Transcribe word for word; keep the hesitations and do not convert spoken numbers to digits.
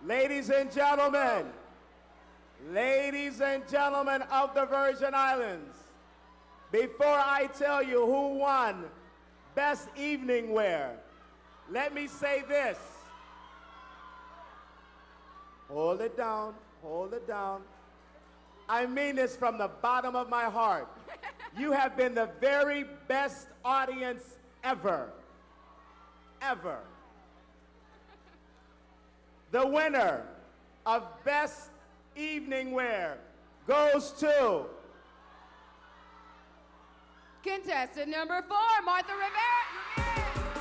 Ladies and gentlemen, ladies and gentlemen of the Virgin Islands, before I tell you who won Best Evening Wear, let me say this. Hold it down, hold it down. I mean this from the bottom of my heart. You have been the very best audience ever, ever. The winner of Best Evening Wear goes to contestant number four, Martha Rivera.